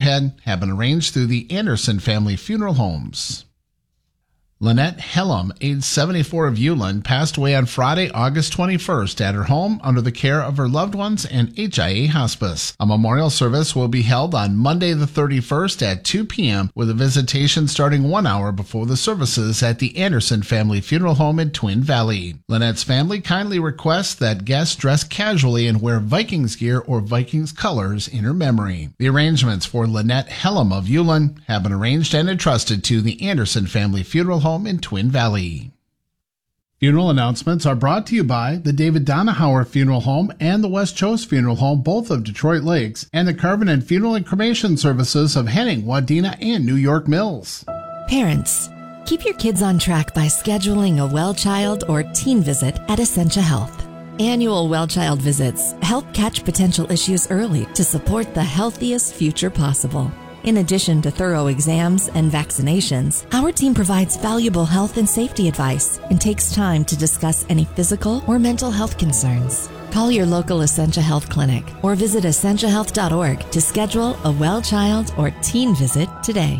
ahead have been arranged through the Anderson Family Funeral Homes. Lynette Hellam, age 74 of Uland, passed away on Friday, August 21st at her home under the care of her loved ones and HIA Hospice. A memorial service will be held on Monday the 31st at 2 p.m. with a visitation starting 1 hour before the services at the Anderson Family Funeral Home in Twin Valley. Lynette's family kindly requests that guests dress casually and wear Vikings gear or Vikings colors in her memory. The arrangements for Lynette Hellam of Uland have been arranged and entrusted to the Anderson Family Funeral Home in Twin Valley. Funeral announcements are brought to you by the David Donahauer Funeral Home and the West Chose Funeral Home, both of Detroit Lakes, and the Carbonet Funeral and Cremation Services of Henning, Wadena, and New York Mills. Parents, keep your kids on track by scheduling a well child or teen visit at Essentia Health. Annual well child visits help catch potential issues early to support the healthiest future possible. In addition to thorough exams and vaccinations, our team provides valuable health and safety advice and takes time to discuss any physical or mental health concerns. Call your local Essentia Health clinic or visit essentiahealth.org to schedule a well child or teen visit today.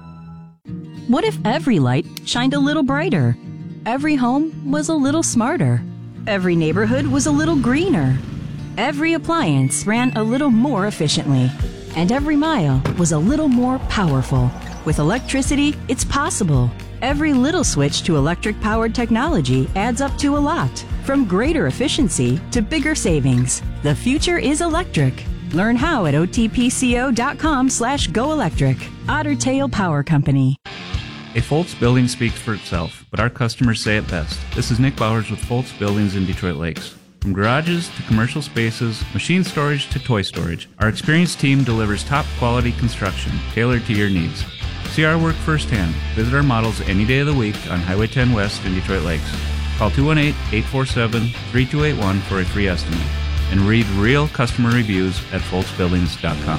What if every light shined a little brighter? Every home was a little smarter. Every neighborhood was a little greener. Every appliance ran a little more efficiently. And every mile was a little more powerful. With electricity, it's possible. Every little switch to electric-powered technology adds up to a lot, from greater efficiency to bigger savings. The future is electric. Learn how at otpco.com/goelectric. Otter Tail Power Company. A Foltz building speaks for itself, but our customers say it best. This is Nick Bowers with Foltz Buildings in Detroit Lakes. From garages to commercial spaces, machine storage to toy storage, our experienced team delivers top-quality construction tailored to your needs. See our work firsthand. Visit our models any day of the week on Highway 10 West in Detroit Lakes. Call 218-847-3281 for a free estimate. And read real customer reviews at foltzbuildings.com.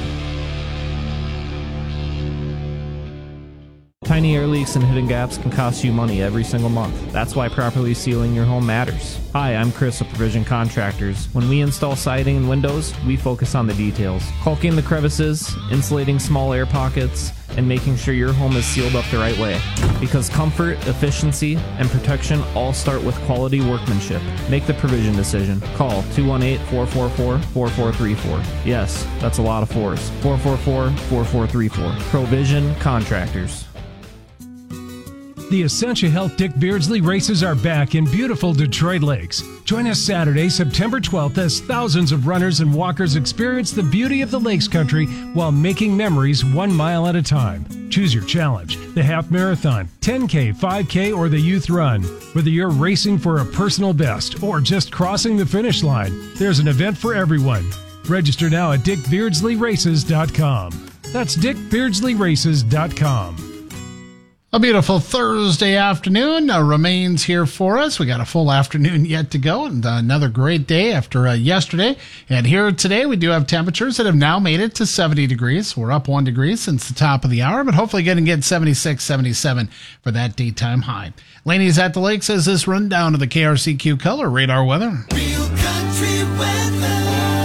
Tiny air leaks and hidden gaps can cost you money every single month. That's why properly sealing your home matters. Hi, I'm Chris of Provision Contractors. When we install siding and windows, we focus on the details. Caulking the crevices, insulating small air pockets, and making sure your home is sealed up the right way. Because comfort, efficiency, and protection all start with quality workmanship. Make the Provision decision. Call 218-444-4434. Yes, that's a lot of fours. 444-4434. Provision Contractors. The Essentia Health Dick Beardsley races are back in beautiful Detroit Lakes. Join us Saturday, September 12th, as thousands of runners and walkers experience the beauty of the Lakes Country while making memories 1 mile at a time. Choose your challenge, the half marathon, 10K, 5K, or the youth run. Whether you're racing for a personal best or just crossing the finish line, there's an event for everyone. Register now at dickbeardsleyraces.com. That's dickbeardsleyraces.com. A beautiful Thursday afternoon remains here for us. We got a full afternoon yet to go, and another great day after yesterday. And here today, we do have temperatures that have now made it to 70 degrees. We're up 1 degree since the top of the hour, but hopefully going to get 76, 77 for that daytime high. Laney's at the Lake says this rundown of the KRCQ Color Radar weather. Real country weather.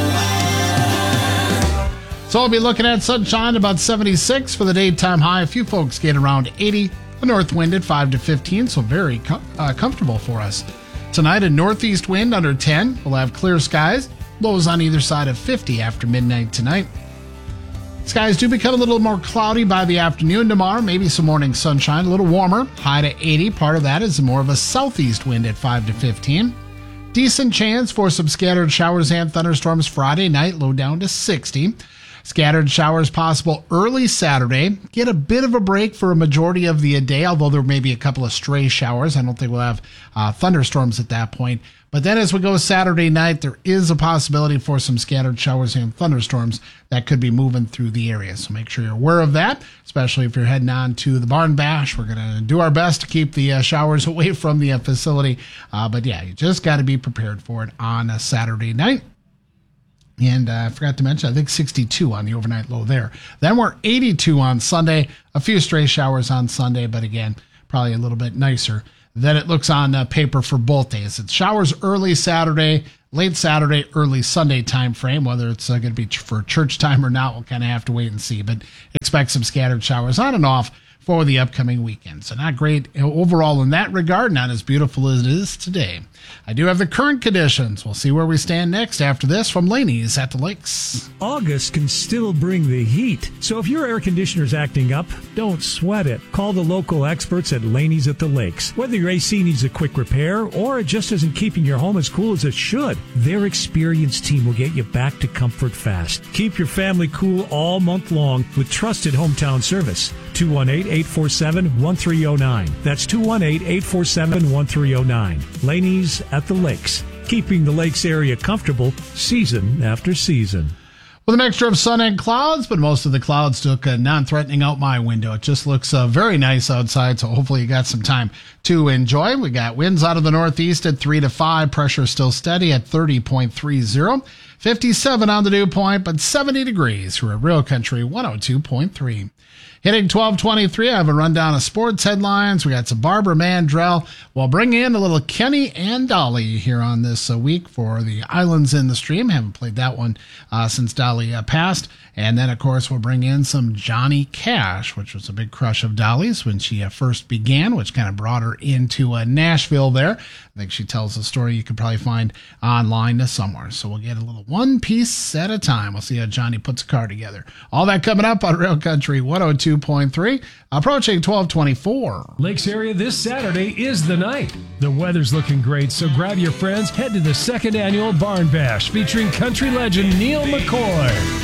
So we'll be looking at sunshine about 76 for the daytime high. A few folks get around 80. A north wind at 5 to 15, so very comfortable for us. Tonight, a northeast wind under 10. We'll have clear skies. Lows on either side of 50 after midnight tonight. Skies do become a little more cloudy by the afternoon tomorrow. Maybe some morning sunshine, a little warmer. High to 80. Part of that is more of a southeast wind at 5 to 15. Decent chance for some scattered showers and thunderstorms Friday night. Low down to 60. Scattered showers possible early Saturday. Get a bit of a break for a majority of the day, although there may be a couple of stray showers. I don't think we'll have thunderstorms at that point. But then as we go Saturday night, there is a possibility for some scattered showers and thunderstorms that could be moving through the area. So make sure you're aware of that, especially if you're heading on to the Barn Bash. We're going to do our best to keep the showers away from the facility. But yeah, you just got to be prepared for it on a Saturday night. And I forgot to mention, I think 62 on the overnight low there. Then we're 82 on Sunday. A few stray showers on Sunday, but again, probably a little bit nicer than it looks on paper for both days. It's showers early Saturday, late Saturday, early Sunday time frame. Whether it's going to be for church time or not, we'll kind of have to wait and see. But expect some scattered showers on and off for the upcoming weekend. So not great overall in that regard, not as beautiful as it is today. I do have the current conditions. We'll see where we stand next after this from Laney's at the Lakes. August can still bring the heat. So if your air conditioner's acting up, don't sweat it. Call the local experts at Laney's at the Lakes. Whether your AC needs a quick repair or it just isn't keeping your home as cool as it should, their experienced team will get you back to comfort fast. Keep your family cool all month long with trusted hometown service. 218-847-1309. That's 218-847-1309. Laney's at the Lakes, keeping the Lakes area comfortable season after season. With a mixture of sun and clouds, but most of the clouds took non-threatening out my window. It just looks very nice outside, so hopefully you got some time to enjoy. We got winds out of the northeast at 3 to 5. Pressure still steady at 30.30. 57 on the dew point, but 70 degrees. We're at Real Country 102.3. Hitting 1223, I have a rundown of sports headlines. We got some Barbara Mandrell. We'll bring in a little Kenny and Dolly here on this week for the Islands in the Stream. Haven't played that one since Dolly passed. And then, of course, we'll bring in some Johnny Cash, which was a big crush of Dolly's when she first began, which kind of brought her into Nashville there. I think she tells a story you could probably find online somewhere. So we'll get a little one piece at a time. We'll see how Johnny puts a car together. All that coming up on Real Country 102.3, approaching 1224. Lakes area this Saturday is the night. The weather's looking great, so grab your friends, head to the second annual Barn Bash featuring country legend Neil McCoy.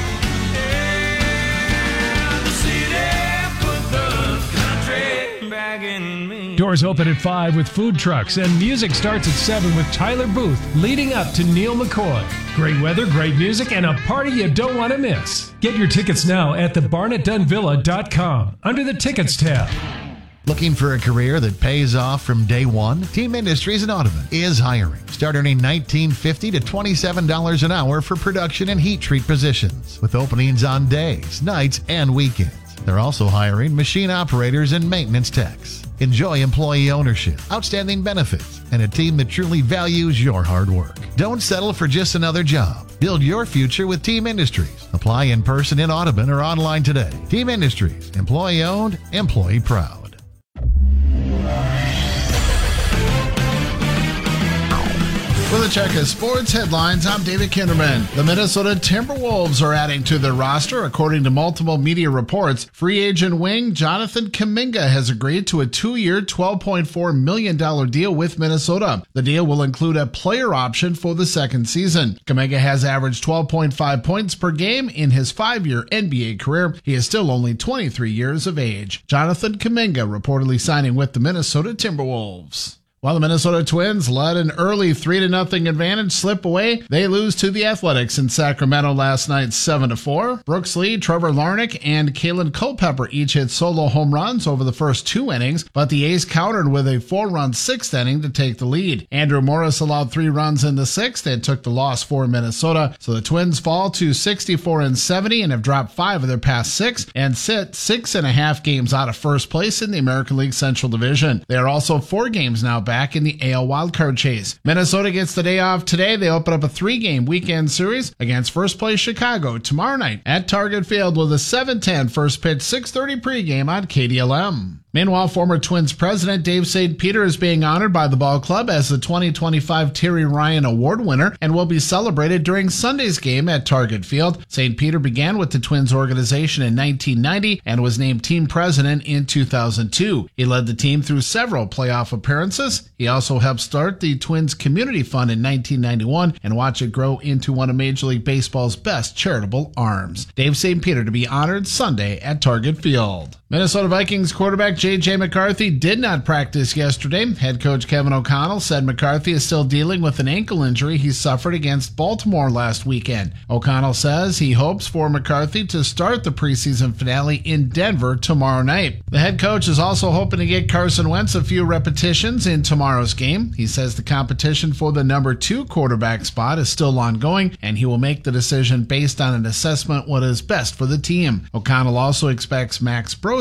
Doors open at 5 with food trucks, and music starts at 7 with Tyler Booth leading up to Neil McCoy. Great weather, great music, and a party you don't want to miss. Get your tickets now at thebarnettdunvilla.com under the Tickets tab. Looking for a career that pays off from day one? Team Industries in Audubon is hiring. Start earning $19.50 to $27 an hour for production and heat treat positions, with openings on days, nights, and weekends. They're also hiring machine operators and maintenance techs. Enjoy employee ownership, outstanding benefits, and a team that truly values your hard work. Don't settle for just another job. Build your future with Team Industries. Apply in person in Audubon or online today. Team Industries, employee-owned, employee-proud. With a check of sports headlines, I'm David Kinderman. The Minnesota Timberwolves are adding to their roster. According to multiple media reports, free agent wing Jonathan Kuminga has agreed to a 2-year, $12.4 million deal with Minnesota. The deal will include a player option for the second season. Kuminga has averaged 12.5 points per game in his 5-year NBA career. He is still only 23 years of age. Jonathan Kuminga reportedly signing with the Minnesota Timberwolves. While the Minnesota Twins let an early 3-0 advantage slip away, they lose to the Athletics in Sacramento last night 7-4. Brooks Lee, Trevor Larnach, and Kalen Culpepper each hit solo home runs over the first 2 innings, but the A's countered with a 4-run 6th inning to take the lead. Andrew Morris allowed 3 runs in the 6th and took the loss for Minnesota, so the Twins fall to 64-70 and have dropped 5 of their past 6 and sit 6.5 games out of first place in the American League Central Division. They are also 4 games now back in the AL wildcard chase. Minnesota gets the day off today. They open up a 3-game weekend series against first place Chicago tomorrow night at Target Field with a 7:10 first pitch, 6:30 pregame on KDLM. Meanwhile, former Twins president Dave St. Peter is being honored by the ball club as the 2025 Terry Ryan Award winner and will be celebrated during Sunday's game at Target Field. St. Peter began with the Twins organization in 1990 and was named team president in 2002. He led the team through several playoff appearances. He also helped start the Twins Community Fund in 1991 and watch it grow into one of Major League Baseball's best charitable arms. Dave St. Peter to be honored Sunday at Target Field. Minnesota Vikings quarterback J.J. McCarthy did not practice yesterday. Head coach Kevin O'Connell said McCarthy is still dealing with an ankle injury he suffered against Baltimore last weekend. O'Connell says he hopes for McCarthy to start the preseason finale in Denver tomorrow night. The head coach is also hoping to get Carson Wentz a few repetitions in tomorrow's game. He says the competition for the number 2 quarterback spot is still ongoing, and he will make the decision based on an assessment what is best for the team. O'Connell also expects Max Brozak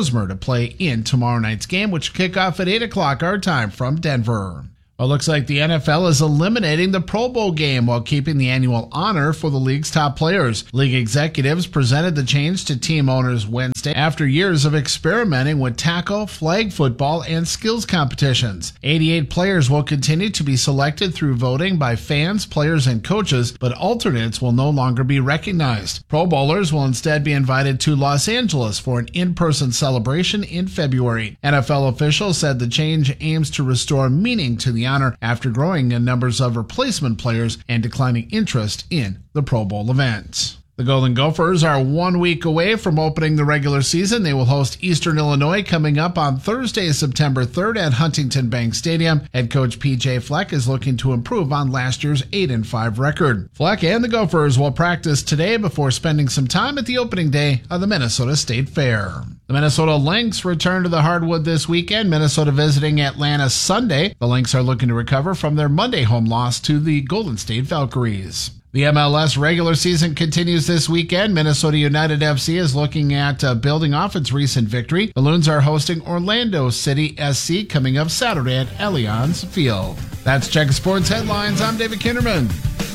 Hosmer to play in tomorrow night's game, which will kick off at 8 o'clock our time from Denver. Well, it looks like the NFL is eliminating the Pro Bowl game while keeping the annual honor for the league's top players. League executives presented the change to team owners Wednesday after years of experimenting with tackle, flag football, and skills competitions. 88 players will continue to be selected through voting by fans, players, and coaches, but alternates will no longer be recognized. Pro Bowlers will instead be invited to Los Angeles for an in-person celebration in February. NFL officials said the change aims to restore meaning to the honor after growing in numbers of replacement players and declining interest in the Pro Bowl event. The Golden Gophers are 1 week away from opening the regular season. They will host Eastern Illinois coming up on Thursday, September 3rd at Huntington Bank Stadium. Head coach P.J. Fleck is looking to improve on last year's 8-5 record. Fleck and the Gophers will practice today before spending some time at the opening day of the Minnesota State Fair. The Minnesota Lynx return to the hardwood this weekend. Minnesota visiting Atlanta Sunday. The Lynx are looking to recover from their Monday home loss to the Golden State Valkyries. The MLS regular season continues this weekend. Minnesota United FC is looking at building off its recent victory. The Loons are hosting Orlando City SC coming up Saturday at Allianz Field. That's Check Sports Headlines. I'm David Kinderman.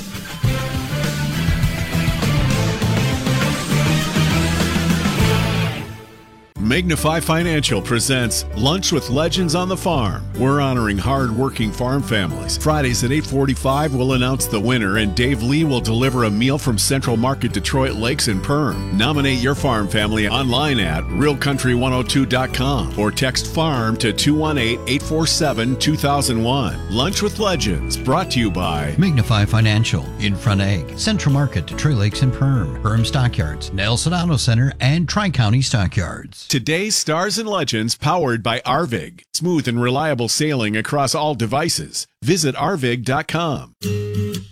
Magnify Financial presents Lunch with Legends on the Farm. We're honoring hard-working farm families. Fridays at 8:45, we'll announce the winner, and Dave Lee will deliver a meal from Central Market Detroit Lakes and Perm. Nominate your farm family online at realcountry102.com or text FARM to 218-847-2001. Lunch with Legends, brought to you by Magnify Financial, Infront Egg, Central Market, Detroit Lakes and Perm Stockyards, Nelson Auto Center, and Tri-County Stockyards. Today's Stars and Legends, powered by Arvig. Smooth and reliable sailing across all devices. Visit arvig.com.